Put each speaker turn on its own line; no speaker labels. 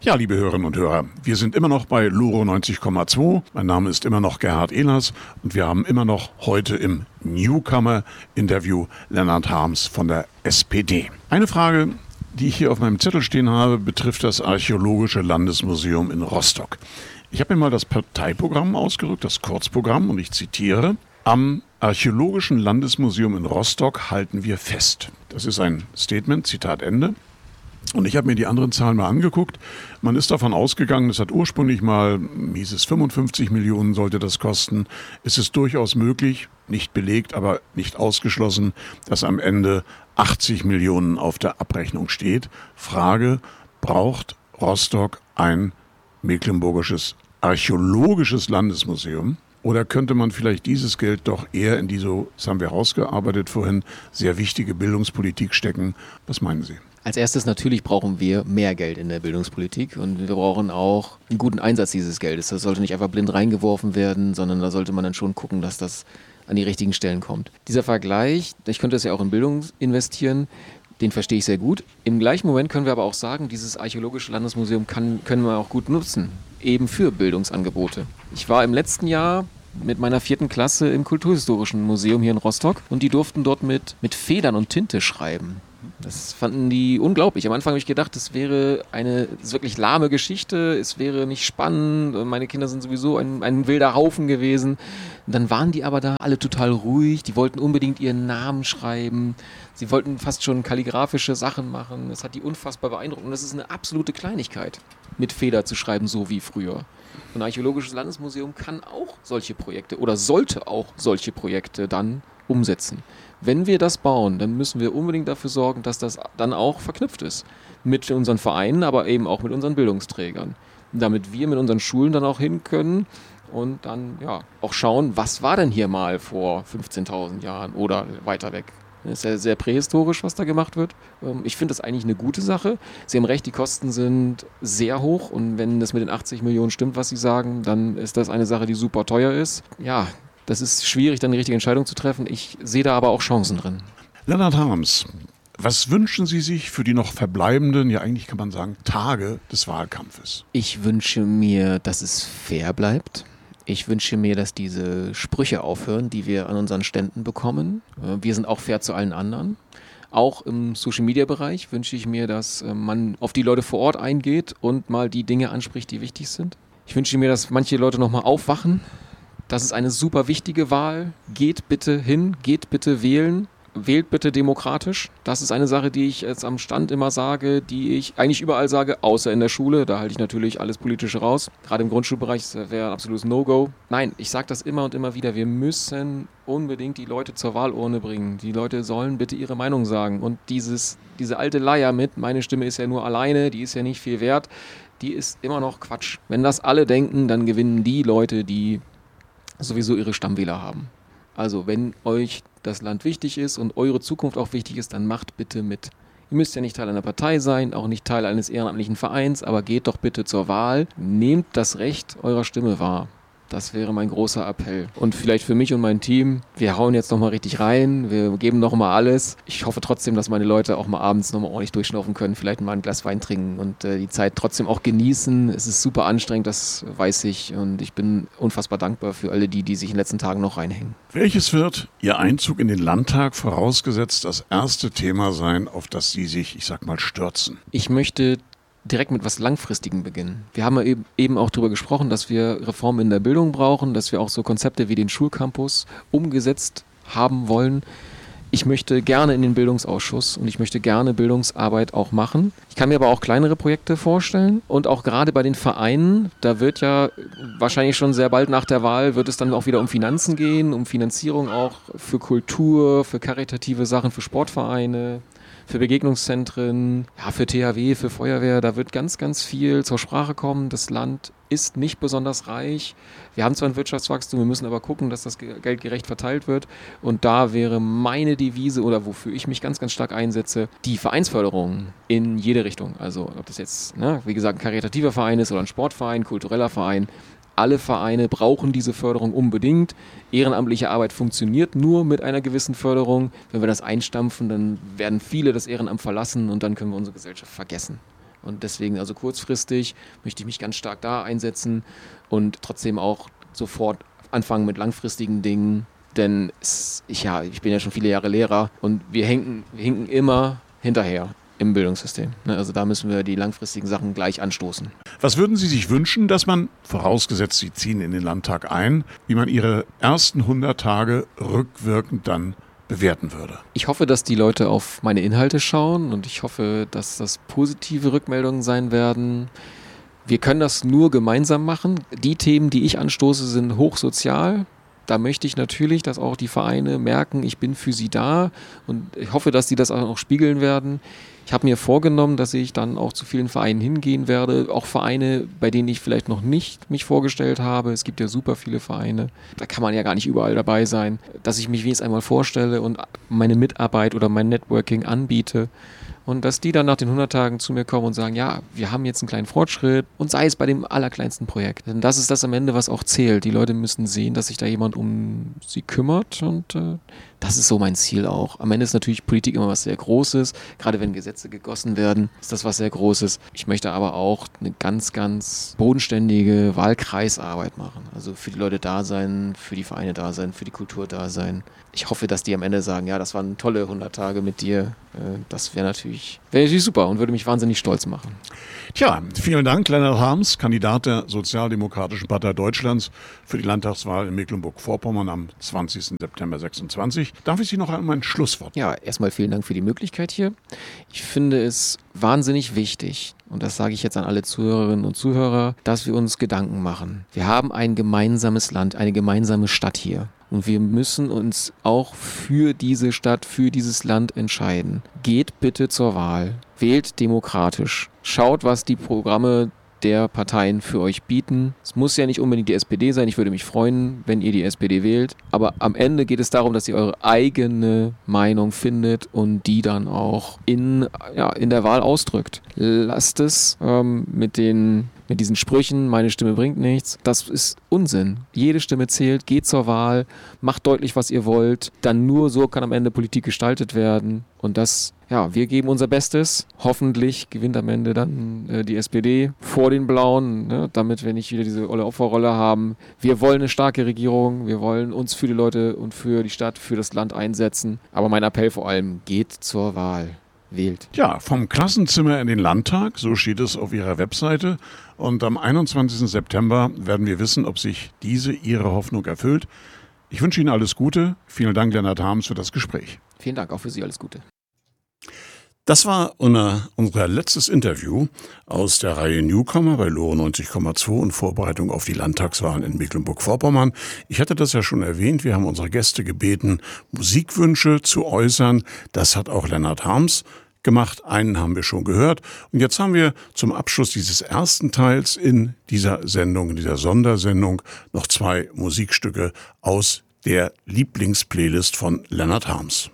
Ja, liebe Hörerinnen und Hörer, wir sind immer noch bei Loro 90,2. Mein Name ist immer noch Gerhard Ehlers und wir haben immer noch heute im Newcomer-Interview Lennart Harms von der SPD. Eine Frage, die ich hier auf meinem Zettel stehen habe, betrifft das Archäologische Landesmuseum in Rostock. Ich habe mir mal das Parteiprogramm ausgedrückt, das Kurzprogramm, und ich zitiere: Am Archäologischen Landesmuseum in Rostock halten wir fest. Das ist ein Statement, Zitat Ende. Und ich habe mir die anderen Zahlen mal angeguckt. Man ist davon ausgegangen, es hat ursprünglich mal, hieß es 55 Millionen sollte das kosten. Es ist durchaus möglich, nicht belegt, aber nicht ausgeschlossen, dass am Ende 80 Millionen auf der Abrechnung steht. Frage: Braucht Rostock ein mecklenburgisches archäologisches Landesmuseum? Oder könnte man vielleicht dieses Geld doch eher in die, so, das haben wir rausgearbeitet vorhin, sehr wichtige Bildungspolitik stecken? Was meinen Sie?
Als erstes natürlich brauchen wir mehr Geld in der Bildungspolitik und wir brauchen auch einen guten Einsatz dieses Geldes. Das sollte nicht einfach blind reingeworfen werden, sondern da sollte man dann schon gucken, dass das an die richtigen Stellen kommt. Dieser Vergleich, ich könnte das ja auch in Bildung investieren, den verstehe ich sehr gut. Im gleichen Moment können wir aber auch sagen, dieses Archäologische Landesmuseum können wir auch gut nutzen, eben für Bildungsangebote. Ich war im letzten Jahr mit meiner 4. Klasse im Kulturhistorischen Museum hier in Rostock und die durften dort mit Federn und Tinte schreiben. Das fanden die unglaublich. Am Anfang habe ich gedacht, das wäre eine wirklich lahme Geschichte, es wäre nicht spannend, meine Kinder sind sowieso ein wilder Haufen gewesen. Und dann waren die aber da alle total ruhig, die wollten unbedingt ihren Namen schreiben, sie wollten fast schon kalligraphische Sachen machen, das hat die unfassbar beeindruckt und das ist eine absolute Kleinigkeit, mit Feder zu schreiben, so wie früher. Ein Archäologisches Landesmuseum kann auch solche Projekte oder sollte auch solche Projekte dann umsetzen. Wenn wir das bauen, dann müssen wir unbedingt dafür sorgen, dass das dann auch verknüpft ist mit unseren Vereinen, aber eben auch mit unseren Bildungsträgern, damit wir mit unseren Schulen dann auch hin können und dann ja auch schauen, was war denn hier mal vor 15.000 Jahren oder weiter weg. Das ist ja sehr prähistorisch, was da gemacht wird. Ich finde das eigentlich eine gute Sache. Sie haben recht, die Kosten sind sehr hoch und wenn das mit den 80 Millionen stimmt, was Sie sagen, dann ist das eine Sache, die super teuer ist. Ja, das ist schwierig, dann die richtige Entscheidung zu treffen. Ich sehe da aber auch Chancen drin.
Lennart Harms, was wünschen Sie sich für die noch verbleibenden, ja eigentlich kann man sagen, Tage des Wahlkampfes?
Ich wünsche mir, dass es fair bleibt. Ich wünsche mir, dass diese Sprüche aufhören, die wir an unseren Ständen bekommen. Wir sind auch fair zu allen anderen. Auch im Social-Media-Bereich wünsche ich mir, dass man auf die Leute vor Ort eingeht und mal die Dinge anspricht, die wichtig sind. Ich wünsche mir, dass manche Leute nochmal aufwachen. Das ist eine super wichtige Wahl. Geht bitte hin, geht bitte wählen. Wählt bitte demokratisch. Das ist eine Sache, die ich jetzt am Stand immer sage, die ich eigentlich überall sage, außer in der Schule. Da halte ich natürlich alles Politische raus. Gerade im Grundschulbereich wäre ein absolutes No-Go. Nein, ich sage das immer und immer wieder. Wir müssen unbedingt die Leute zur Wahlurne bringen. Die Leute sollen bitte ihre Meinung sagen. Und diese alte Leier mit, meine Stimme ist ja nur alleine, die ist ja nicht viel wert, die ist immer noch Quatsch. Wenn das alle denken, dann gewinnen die Leute, die sowieso ihre Stammwähler haben. Also wenn euch das Land wichtig ist und eure Zukunft auch wichtig ist, dann macht bitte mit. Ihr müsst ja nicht Teil einer Partei sein, auch nicht Teil eines ehrenamtlichen Vereins, aber geht doch bitte zur Wahl. Nehmt das Recht eurer Stimme wahr. Das wäre mein großer Appell. Und vielleicht für mich und mein Team, wir hauen jetzt nochmal richtig rein, wir geben nochmal alles. Ich hoffe trotzdem, dass meine Leute auch mal abends nochmal ordentlich durchschnaufen können, vielleicht mal ein Glas Wein trinken und die Zeit trotzdem auch genießen. Es ist super anstrengend, das weiß ich und ich bin unfassbar dankbar für alle die sich in den letzten Tagen noch reinhängen.
Welches wird Ihr Einzug in den Landtag vorausgesetzt das erste Thema sein, auf das Sie sich, ich sag mal, stürzen?
Ich möchte direkt mit was Langfristigem beginnen. Wir haben ja eben auch darüber gesprochen, dass wir Reformen in der Bildung brauchen, dass wir auch so Konzepte wie den Schulcampus umgesetzt haben wollen. Ich möchte gerne in den Bildungsausschuss und ich möchte gerne Bildungsarbeit auch machen. Ich kann mir aber auch kleinere Projekte vorstellen und auch gerade bei den Vereinen, da wird ja wahrscheinlich schon sehr bald nach der Wahl, wird es dann auch wieder um Finanzen gehen, um Finanzierung auch für Kultur, für karitative Sachen, für Sportvereine, für Begegnungszentren, ja, für THW, für Feuerwehr, da wird ganz, ganz viel zur Sprache kommen. Das Land ist nicht besonders reich. Wir haben zwar ein Wirtschaftswachstum, wir müssen aber gucken, dass das Geld gerecht verteilt wird. Und da wäre meine Devise oder wofür ich mich ganz, ganz stark einsetze, die Vereinsförderung in jede Richtung. Also ob das jetzt, wie gesagt, ein karitativer Verein ist oder ein Sportverein, kultureller Verein. Alle Vereine brauchen diese Förderung unbedingt. Ehrenamtliche Arbeit funktioniert nur mit einer gewissen Förderung. Wenn wir das einstampfen, dann werden viele das Ehrenamt verlassen und dann können wir unsere Gesellschaft vergessen. Und deswegen, also kurzfristig, möchte ich mich ganz stark da einsetzen und trotzdem auch sofort anfangen mit langfristigen Dingen. Denn ich bin ja schon viele Jahre Lehrer und wir hinken immer hinterher im Bildungssystem. Also da müssen wir die langfristigen Sachen gleich anstoßen.
Was würden Sie sich wünschen, dass man, vorausgesetzt Sie ziehen in den Landtag ein, wie man Ihre ersten 100 Tage rückwirkend dann bewerten würde?
Ich hoffe, dass die Leute auf meine Inhalte schauen und ich hoffe, dass das positive Rückmeldungen sein werden. Wir können das nur gemeinsam machen. Die Themen, die ich anstoße, sind hochsozial. Da möchte ich natürlich, dass auch die Vereine merken, ich bin für sie da und ich hoffe, dass sie das auch spiegeln werden. Ich habe mir vorgenommen, dass ich dann auch zu vielen Vereinen hingehen werde, auch Vereine, bei denen ich vielleicht noch nicht mich vorgestellt habe. Es gibt ja super viele Vereine, da kann man ja gar nicht überall dabei sein, dass ich mich wenigstens einmal vorstelle und meine Mitarbeit oder mein Networking anbiete. Und dass die dann nach den 100 Tagen zu mir kommen und sagen, ja, wir haben jetzt einen kleinen Fortschritt und sei es bei dem allerkleinsten Projekt. Denn das ist das am Ende, was auch zählt. Die Leute müssen sehen, dass sich da jemand um sie kümmert und das ist so mein Ziel auch. Am Ende ist natürlich Politik immer was sehr Großes. Gerade wenn Gesetze gegossen werden, ist das was sehr Großes. Ich möchte aber auch eine ganz, ganz bodenständige Wahlkreisarbeit machen. Also für die Leute da sein, für die Vereine da sein, für die Kultur da sein. Ich hoffe, dass die am Ende sagen, ja, das waren tolle 100 Tage mit dir. Das wäre natürlich super und würde mich wahnsinnig stolz machen.
Tja, vielen Dank, Lennart Harms, Kandidat der Sozialdemokratischen Partei Deutschlands für die Landtagswahl in Mecklenburg-Vorpommern am 20. September 26. Darf ich Sie noch einmal ein Schlusswort?
Ja, erstmal vielen Dank für die Möglichkeit hier. Ich finde es wahnsinnig wichtig, und das sage ich jetzt an alle Zuhörerinnen und Zuhörer, dass wir uns Gedanken machen. Wir haben ein gemeinsames Land, eine gemeinsame Stadt hier. Und wir müssen uns auch für diese Stadt, für dieses Land entscheiden. Geht bitte zur Wahl. Wählt demokratisch. Schaut, was die Programme der Parteien für euch bieten. Es muss ja nicht unbedingt die SPD sein. Ich würde mich freuen, wenn ihr die SPD wählt. Aber am Ende geht es darum, dass ihr eure eigene Meinung findet und die dann auch in der Wahl ausdrückt. Lasst es mit diesen Sprüchen, meine Stimme bringt nichts. Das ist Unsinn. Jede Stimme zählt, geht zur Wahl, macht deutlich, was ihr wollt. Dann nur so kann am Ende Politik gestaltet werden. Und wir geben unser Bestes. Hoffentlich gewinnt am Ende dann die SPD vor den Blauen, ne, damit wir nicht wieder diese olle Opferrolle haben. Wir wollen eine starke Regierung. Wir wollen uns für die Leute und für die Stadt, für das Land einsetzen. Aber mein Appell vor allem, geht zur Wahl. Wählt.
Ja, vom Klassenzimmer in den Landtag, so steht es auf Ihrer Webseite. Und am 21. September werden wir wissen, ob sich Ihre Hoffnung erfüllt. Ich wünsche Ihnen alles Gute. Vielen Dank, Lennart Harms, für das Gespräch.
Vielen Dank, auch für Sie alles Gute.
Das war unser letztes Interview aus der Reihe Newcomer bei Lore 90,2 in Vorbereitung auf die Landtagswahlen in Mecklenburg-Vorpommern. Ich hatte das ja schon erwähnt, wir haben unsere Gäste gebeten, Musikwünsche zu äußern. Das hat auch Lennart Harms gemacht. Einen haben wir schon gehört. Und jetzt haben wir zum Abschluss dieses ersten Teils in dieser Sondersendung, noch 2 Musikstücke aus der Lieblingsplaylist von Lennart Harms.